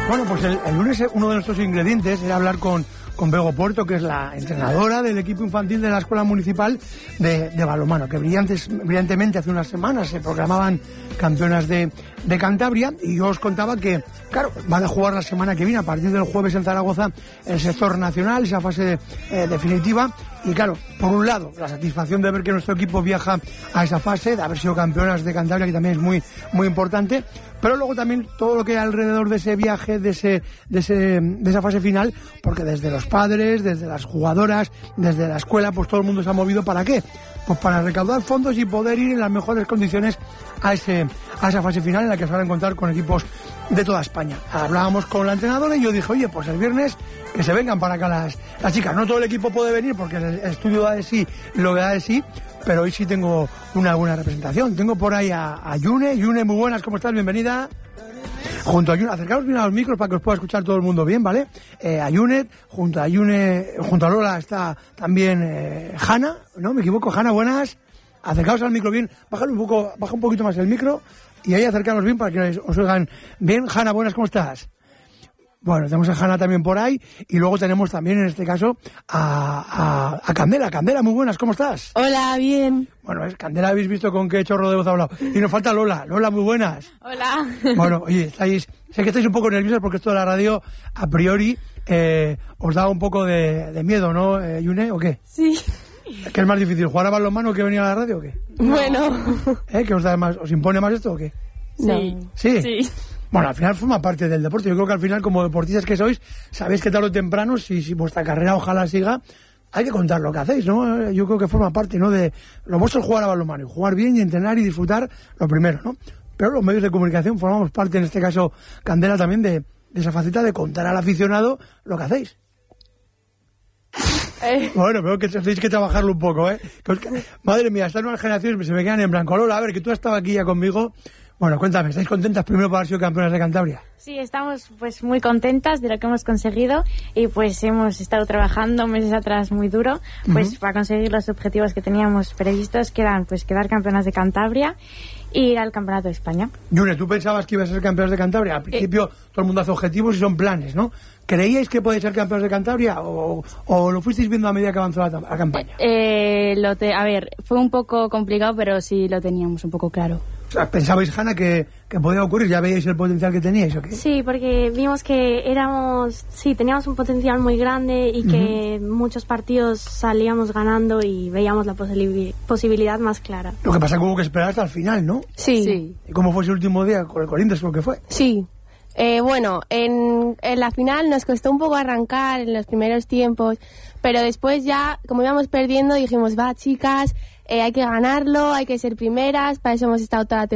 Bueno, pues el lunes uno de nuestros ingredientes era hablar con Bego Puerto, que es la entrenadora del equipo infantil de la Escuela Municipal de Balonmano, que brillantemente hace unas semanas se proclamaban campeonas de Cantabria, y yo os contaba que, claro, van a jugar la semana que viene, a partir del jueves en Zaragoza, el sector nacional, esa fase definitiva. Y claro, por un lado, la satisfacción de ver que nuestro equipo viaja a esa fase, de haber sido campeonas de Cantabria, que también es muy, muy importante, pero luego también todo lo que hay alrededor de ese viaje, de esa fase final, porque desde los padres, desde las jugadoras, desde la escuela, pues todo el mundo se ha movido. ¿Para qué? Pues para recaudar fondos y poder ir en las mejores condiciones a esa fase final, en la que se van a encontrar con equipos de toda España. Hablábamos con la entrenadora y yo dije, oye, pues el viernes que se vengan para acá las chicas. No todo el equipo puede venir porque el estudio da de sí lo que da de sí, pero hoy sí tengo una buena representación. Tengo por ahí a Yune. Yune, muy buenas, ¿cómo estás? Bienvenida. Junto a Yune, acercaos bien a los micros para que os pueda escuchar todo el mundo bien, ¿vale? A Yune, junto a Lola está también Hanna, ¿no? Me equivoco, Hanna, buenas. Acercaos al micro bien, baja un poquito más el micro y ahí acercaros bien para que os oigan bien. Hanna, buenas, ¿cómo estás? Bueno, tenemos a Hanna también por ahí, y luego tenemos también en este caso a Candela. Candela, muy buenas, ¿cómo estás? Hola, bien. Bueno, Candela, habéis visto con qué chorro de voz ha hablado. Y nos falta Lola. Lola, muy buenas. Hola. Bueno, oye, sé que estáis un poco nerviosos porque esto de la radio, a priori, os da un poco de miedo, ¿no, Yune, o qué? Sí. ¿Qué es más difícil, jugar a balonmano que venir a la radio o qué? Bueno. ¿Qué os da más, os impone más esto o qué? Sí. ¿Sí? Sí. Bueno, al final forma parte del deporte. Yo creo que al final, como deportistas que sois, sabéis que tarde o temprano, si vuestra carrera ojalá siga, hay que contar lo que hacéis, ¿no? Yo creo que forma parte, ¿no? De lo vuestro es jugar a balonmano, y jugar bien y entrenar y disfrutar, lo primero, ¿no? Pero los medios de comunicación formamos parte, en este caso, Candela, también de esa faceta de contar al aficionado lo que hacéis. Bueno, pero que tenéis que trabajarlo un poco, ¿eh? Madre mía, estas nuevas generaciones se me quedan en blanco. Lola, a ver, que tú has estado aquí ya conmigo. Bueno, cuéntame, ¿estáis contentas primero por haber sido campeonas de Cantabria? Sí, estamos pues muy contentas de lo que hemos conseguido, y pues hemos estado trabajando meses atrás muy duro pues para conseguir los objetivos que teníamos previstos, que eran pues quedar campeonas de Cantabria e ir al Campeonato de España. Yune, ¿tú pensabas que ibas a ser campeonas de Cantabria? Al principio todo el mundo hace objetivos y son planes, ¿no? ¿Creíais que podéis ser campeones de Cantabria o lo fuisteis viendo a medida que avanzó la campaña? A ver, fue un poco complicado, pero sí lo teníamos un poco claro. O sea, ¿pensabais, Hanna, que podía ocurrir? ¿Ya veíais el potencial que teníais o qué? Sí, porque vimos que teníamos un potencial muy grande y que muchos partidos salíamos ganando y veíamos la posibilidad más clara. Lo que pasa es que hubo que esperar hasta el final, ¿no? Sí. ¿Y cómo fue ese último día con el Corinthians? ¿Lo que fue? Sí. Bueno, en la final nos costó un poco arrancar en los primeros tiempos, pero después ya, como íbamos perdiendo, dijimos, va, chicas, hay que ganarlo, hay que ser primeras, para eso hemos estado toda la